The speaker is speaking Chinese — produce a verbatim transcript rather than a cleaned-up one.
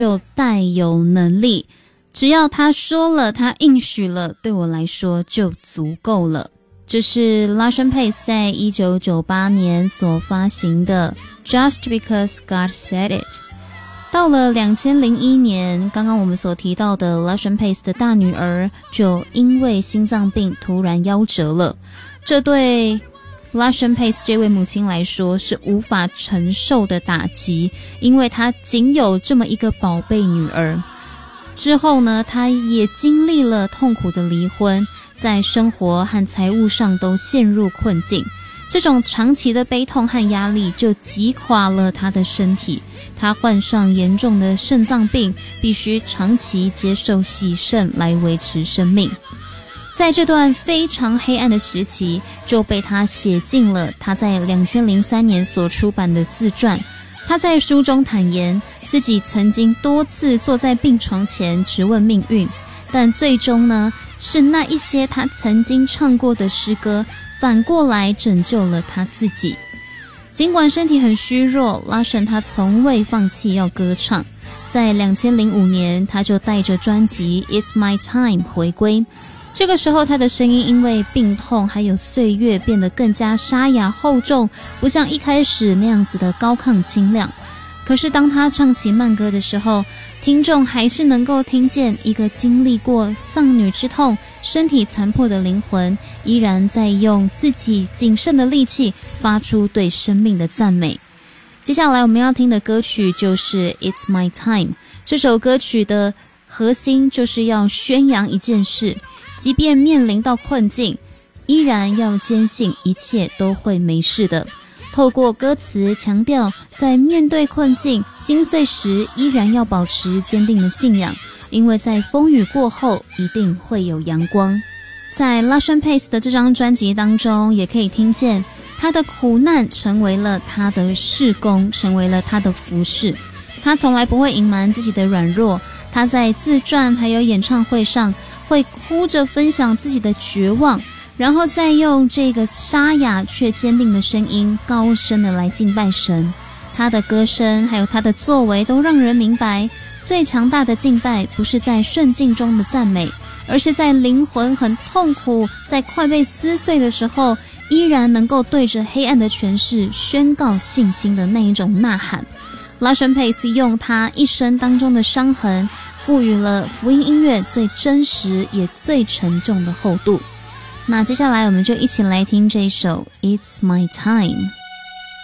就带有能力，只要他说了，他应许了，对我来说就足够了。这是 Larsen Pace 在一九九八年所发行的 Just Because God Said It。 到了二零零一年，刚刚我们所提到的 Larsen Pace 的大女儿就因为心脏病突然夭折了，这对 Larsen Pace 这位母亲来说是无法承受的打击，因为她仅有这么一个宝贝女儿。之后呢，她也经历了痛苦的离婚，在生活和财务上都陷入困境。这种长期的悲痛和压力就击垮了她的身体，她患上严重的肾脏病，必须长期接受洗肾来维持生命。在这段非常黑暗的时期，就被她写进了她在二零零三年所出版的自传。她在书中坦言，自己曾经多次坐在病床前质问命运，但最终呢，是那一些她曾经唱过的诗歌反过来拯救了他自己。尽管身体很虚弱，拉什他从未放弃要歌唱。在二零零五年，他就带着专辑 It's My Time 回归。这个时候，他的声音因为病痛还有岁月变得更加沙哑厚重，不像一开始那样子的高亢清亮。可是当他唱起慢歌的时候，听众还是能够听见一个经历过丧女之痛、身体残破的灵魂，依然在用自己仅剩的力气发出对生命的赞美。接下来我们要听的歌曲就是 It's My Time。 这首歌曲的核心就是要宣扬一件事，即便面临到困境，依然要坚信一切都会没事的。透过歌词强调，在面对困境、心碎时，依然要保持坚定的信仰，因为在风雨过后，一定会有阳光。在 Larsen Pace 的这张专辑当中，也可以听见他的苦难成为了他的事工，成为了他的服事。他从来不会隐瞒自己的软弱，他在自传还有演唱会上会哭着分享自己的绝望，然后再用这个沙哑却坚定的声音高声的来敬拜神。他的歌声还有他的作为都让人明白，最强大的敬拜不是在顺境中的赞美，而是在灵魂很痛苦，在快被撕碎的时候，依然能够对着黑暗的权势宣告信心的那一种呐喊。Larsen Pace 用他一生当中的伤痕，赋予了福音音乐最真实也最沉重的厚度。那接下来我们就一起来听这首 It's My Time。